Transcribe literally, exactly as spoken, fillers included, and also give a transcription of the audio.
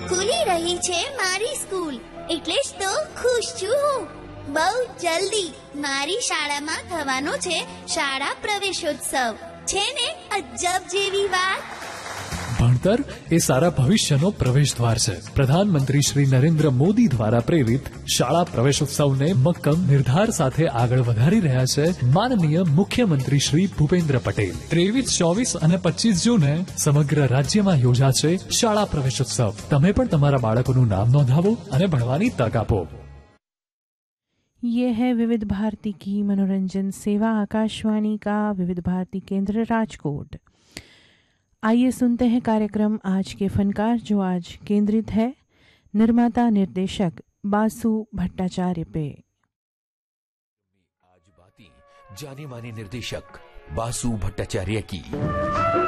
ખુલી રહી છે મારી સ્કૂલ, એટલે જ તો ખુશ છું હું. બહુ જલ્દી મારી શાળામાં થવાનો છે શાળા પ્રવેશોત્સવ. છે ને અજબ જેવી વાત. ભણતર એ સારા ભવિષ્યનો પ્રવેશ દ્વાર છે. પ્રધાનમંત્રી શ્રી નરેન્દ્ર મોદી દ્વારા પ્રેરિત શાળા પ્રવેશોત્સવને મક્કમ નિર્ધાર સાથે આગળ વધારી રહ્યા છે માનનીય મુખ્યમંત્રી શ્રી ભૂપેન્દ્ર પટેલ. ત્રેવીસ, ચોવીસ અને પચીસ જૂને સમગ્ર રાજ્યમાં યોજાશે શાળા પ્રવેશોત્સવ. તમે પણ તમારા બાળકોનું નામ નોંધાવો અને ભણવાની તક આપો. ये है विविध भारती की मनोरंजन सेवा, आकाशवाणी का विविध भारती केंद्र राजकोट. आइए सुनते हैं कार्यक्रम आज के फनकार, जो आज केंद्रित है निर्माता निर्देशक बासु भट्टाचार्य पे. आज बातें जाने माने निर्देशक बासु भट्टाचार्य की.